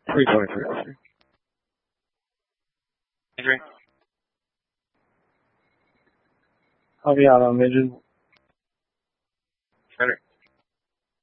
Where are you going for it? Adrian? Help me out on midget. Center.